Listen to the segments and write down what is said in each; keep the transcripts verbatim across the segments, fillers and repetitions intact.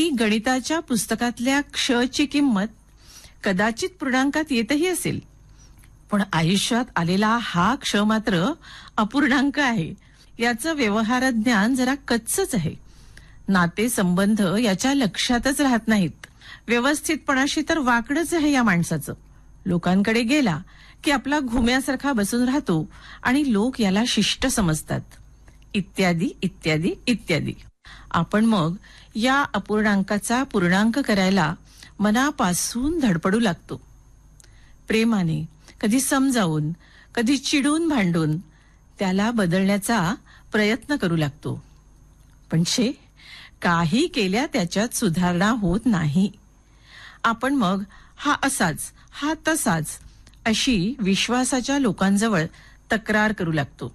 कधी गणिताच्या पुस्तकातल्या क्षची किंमत कदाचित पूर्णांकात येतही असेल, पण आयुष्यात आलेला हा क्ष मात्र अपूर्णांक आहे. याचं व्यवहार ज्ञान जरा कच्चच आहे. नाते संबंध याच्या लक्षातच राहत नाहीत. व्यवस्थितपणाशी तर वाकडच आहे या माणसाचं. लोकांकडे गेला की आपला घुम्यासारखा बसून राहतो आणि लोक याला शिष्ट समजतात, इत्यादी इत्यादी इत्यादी. आपण मग या अपूर्णांकाचा पूर्णांक करायला मनापासून धडपडू लागतो. प्रेमाने, कधी समजावून, कधी चिडून भांडून त्याला बदलण्याचा प्रयत्न करू लागतो. पण छे, काही केल्या त्याच्यात सुधारणा होत नाही. आपण मग हा असाच, हा तसाच अशी विश्वासाच्या लोकांजवळ तक्रार करू लागतो.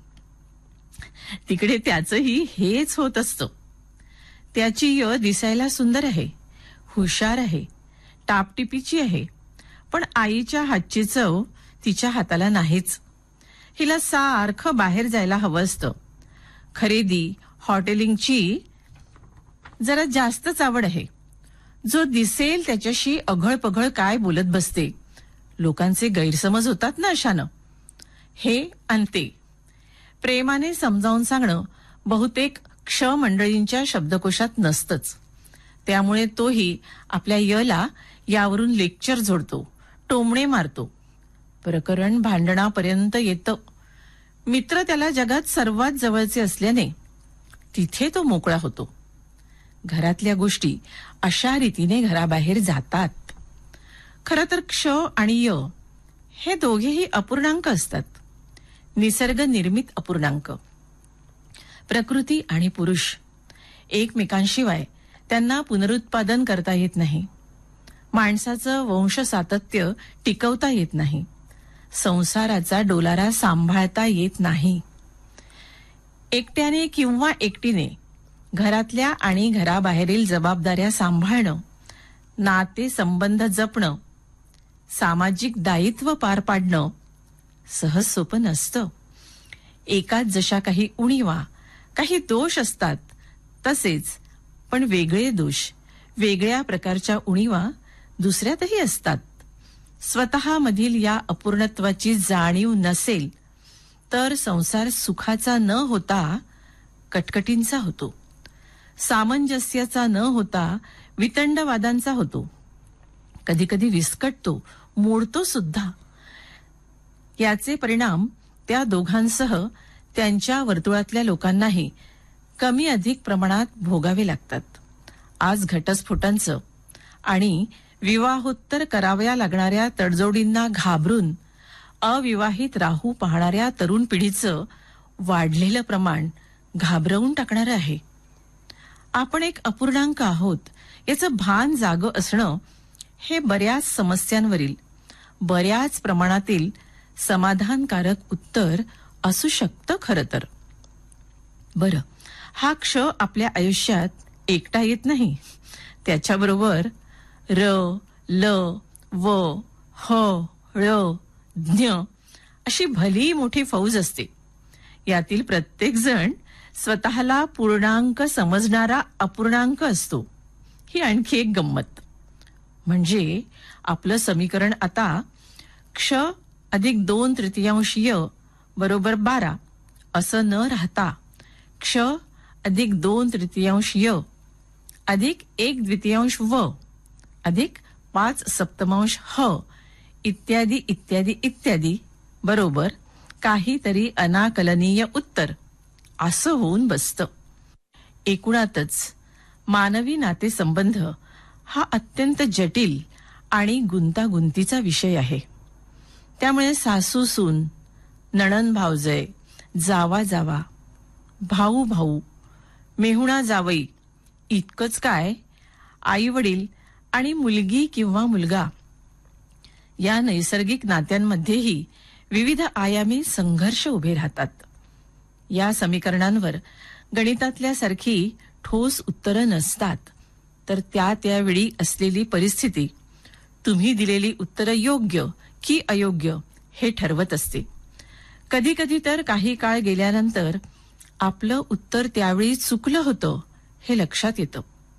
तिकडे त्याचंही हेच होत असतं. त्याची य दिसायला सुंदर आहे, हुशार आहे, टापटिपीची आहे, पण आईच्या हातची चव तिच्या हाताला नाहीच. हिला सारखं बाहेर जायला हवं असतं. खरेदी, हॉटेलिंगची जरा जास्तच आवड आहे. जो दिसेल त्याच्याशी अघळपघळ काय बोलत बसते. लोकांचे गैरसमज होतात ना अशानं. हे अंते प्रेमाने समजावून सांगणं बहुतेक क्ष मंडळींच्या शब्दकोशात नसतंच. त्यामुळे तोही आपल्या यला यावरून लेक्चर जोडतो, टोमणे मारतो. प्रकरण भांडणापर्यंत येतं. मित्र त्याला जगात सर्वात जवळचे असल्याने तिथे तो मोकळा होतो. घरातल्या गोष्टी अशा रीतीने घराबाहेर जातात. खरं तर क्ष आणि य हे दोघेही अपूर्णांक असतात. निसर्ग निर्मित अपूर्णांक. प्रकृती आणि पुरुष एकमेकांशिवाय त्यांना पुनरुत्पादन करता येत नाही. माणसाचं वंश सातत्य टिकवता येत नाही. संसाराचा डोलारा सांभाळता येत नाही. एकट्याने किंवा एकटीने घरातल्या आणि घराबाहेरील जबाबदाऱ्या सांभाळणं, नाते संबंध जपणं, सामाजिक दायित्व पार पाडणं सहज सोपं नसतं. एकाच जशा काही उणीवा, काही दोष असतात, तसेच पण वेगळे दोष, वेगळ्या प्रकारच्या उणीवा दुसऱ्यातही असतात. स्वतःमधील या अपूर्णत्वाची जाणीव नसेल तर संसार सुखाचा न होता कटकटींचा होतो. सामंजस्याचा न होता वितंडवादांचा होतो. कधी कधी विस्कटतो, मोडतो सुद्धा. याचे परिणाम त्या दोघांसह त्यांच्या वर्तुळातल्या लोकांनाही कमी अधिक प्रमाणात भोगावे लागतात. आज घटस्फोटांचं आणि विवाहोत्तर कराव्या लागणाऱ्या तडजोडींना घाबरून अविवाहित राहू पाहणाऱ्या तरुण पिढीचं वाढलेलं प्रमाण घाबरवून टाकणारं आहे. आपण एक अपूर्णांक आहोत याचं भान जागं असणं हे बऱ्याच समस्यांवरील बऱ्याच प्रमाणातील समाधानकारक उत्तर असू शकतं. खरं तर बरं, हा क्ष आपल्या आयुष्यात एकटा येत नाही. त्याच्याबरोबर र, ल, व, ह, ळ, ज्ञ अशी भली मोठी फौज असते. यातील प्रत्येक जण स्वतःला पूर्णांक समजणारा अपूर्णांक असतो. ही आणखी एक गंमत. म्हणजे आपलं समीकरण आता क्ष अधिक दोन तृतीयांश य बरोबर बारा असं न राहता क्ष अधिक दोन तृतीयांश य अधिक एक द्वितीयांश व अधिक पाच सप्तमांश ह इत्यादी इत्यादी इत्यादी बरोबर काहीतरी अनाकलनीय उत्तर असं होऊन बसतं. एकूणातच मानवी नातेसंबंध हा अत्यंत जटिल आणि गुंतागुंतीचा विषय आहे. त्यामुळे सासू सून, नणंद भावजय, जावा जावा, भाऊ भाऊ, मेहुणा जावई इतकंच काय, आई वडील आणि मुलगी किंवा मुलगा या नैसर्गिक नात्यांमध्येही विविध आयामी संघर्ष उभे राहतात. या समीकरणांवर गणितातल्यासारखी ठोस उत्तरं नसतात, तर त्या त्यावेळी असलेली परिस्थिती तुम्ही दिलेली उत्तरं योग्य की अयोग्य हे ठरवत असते. कधी कधी तर काही काळ गेल्यानंतर आपलं उत्तर त्यावेळी चुकलं होतं हे लक्षात येतं.